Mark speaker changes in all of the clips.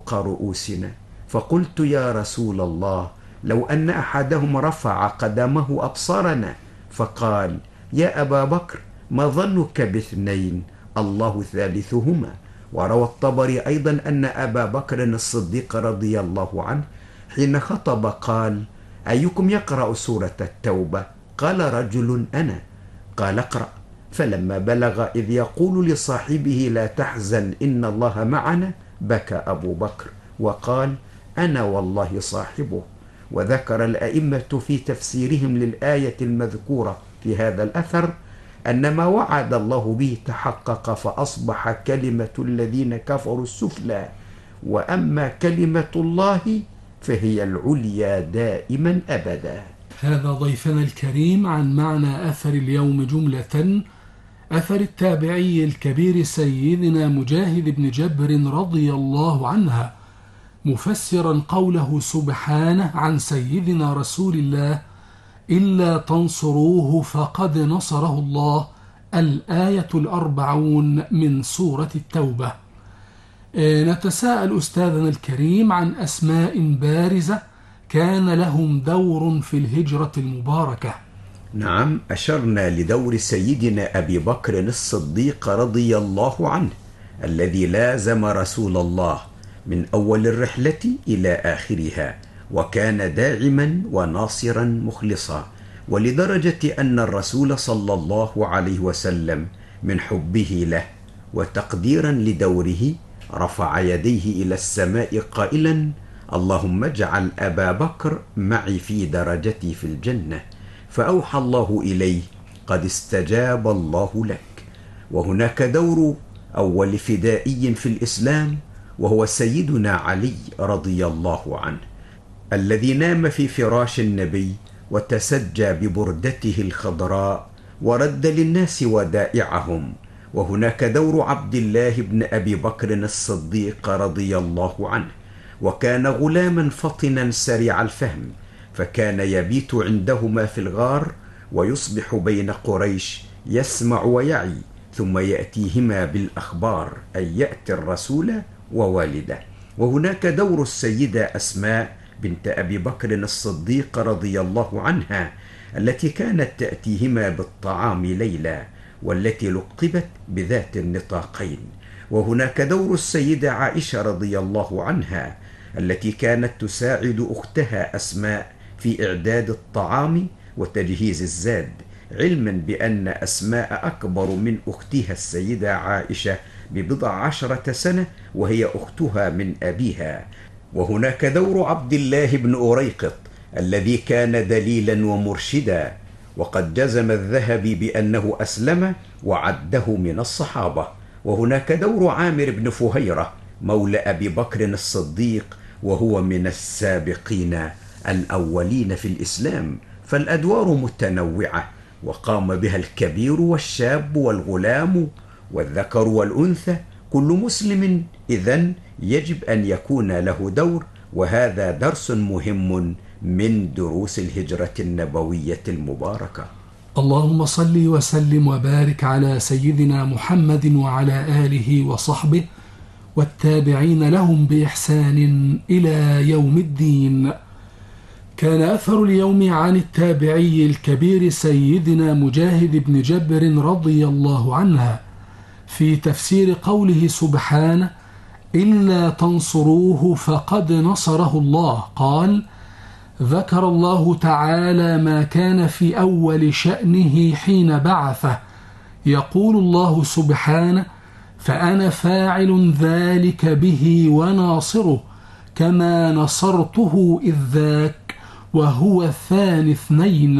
Speaker 1: فوق رؤوسنا. فقلت يا رسول الله لو أن أحدهم رفع قدمه أبصرنا. فقال يا أبا بكر ما ظنك باثنين الله ثالثهما. وروى الطبري أيضا أن أبا بكر الصديق رضي الله عنه حين خطب قال أيكم يقرأ سورة التوبة؟ قال رجل أنا. قال اقرأ. فلما بلغ إذ يقول لصاحبه لا تحزن إن الله معنا بكى أبو بكر وقال أنا والله صاحبه. وذكر الأئمة في تفسيرهم للآية المذكورة في هذا الأثر أن ما وعد الله به تحقق فأصبح كلمة الذين كفروا السفلى وأما كلمة الله فهي العليا دائما أبدا.
Speaker 2: هذا ضيفنا الكريم عن معنى أثر اليوم جملة، أثر التابعي الكبير سيدنا مجاهد بن جبر رضي الله عنه، مفسرا قوله سبحانه عن سيدنا رسول الله إلا تنصروه فقد نصره الله، الآية 40 من سورة التوبة. نتساءل أستاذنا الكريم عن أسماء بارزة كان لهم دور في الهجرة المباركة.
Speaker 1: نعم، أشرنا لدور سيدنا أبي بكر الصديق رضي الله عنه الذي لازم رسول الله من أول الرحلة إلى آخرها، وكان داعما وناصرا مخلصا، ولدرجة أن الرسول صلى الله عليه وسلم من حبه له وتقديرا لدوره رفع يديه إلى السماء قائلا اللهم اجعل أبا بكر معي في درجتي في الجنة. فأوحى الله إليه قد استجاب الله لك. وهناك دور أول فدائي في الإسلام وهو سيدنا علي رضي الله عنه الذي نام في فراش النبي وتسجى ببردته الخضراء ورد للناس ودائعهم. وهناك دور عبد الله بن أبي بكر الصديق رضي الله عنه، وكان غلاما فطنا سريع الفهم، فكان يبيت عندهما في الغار ويصبح بين قريش يسمع ويعي، ثم يأتيهما بالأخبار أي يأتي الرسول ووالده. وهناك دور السيدة أسماء بنت أبي بكر الصديق رضي الله عنها التي كانت تأتيهما بالطعام ليلا، والتي لقبت بذات النطاقين. وهناك دور السيدة عائشة رضي الله عنها التي كانت تساعد أختها أسماء في إعداد الطعام وتجهيز الزاد، علما بأن أسماء أكبر من أختها السيدة عائشة ب10 سنة وهي أختها من أبيها. وهناك دور عبد الله بن أريقط الذي كان دليلا ومرشدا، وقد جزم الذهبي بأنه أسلم وعده من الصحابة. وهناك دور عامر بن فهيرة مولى أبي بكر الصديق وهو من السابقين الأولين في الإسلام، فالأدوار متنوعة وقام بها الكبير والشاب والغلام والذكر والأنثى، كل مسلم إذن يجب أن يكون له دور، وهذا درس مهم من دروس الهجرة النبوية المباركة.
Speaker 2: اللهم صل وسلم وبارك على سيدنا محمد وعلى آله وصحبه والتابعين لهم بإحسان إلى يوم الدين. كان أثر اليوم عن التابعي الكبير سيدنا مجاهد بن جبر رضي الله عنه في تفسير قوله سبحانه إلا تنصروه فقد نصره الله. قال ذكر الله تعالى ما كان في أول شأنه حين بعثه، يقول الله سبحانه فأنا فاعل ذلك به وناصره كما نصرته إذ ذاك وهو ثاني اثنين.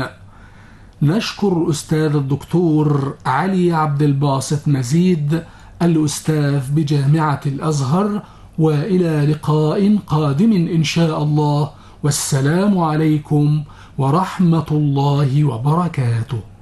Speaker 2: نشكر أستاذ الدكتور علي عبد الباسط مزيد الأستاذ بجامعة الأزهر، وإلى لقاء قادم إن شاء الله، والسلام عليكم ورحمة الله وبركاته.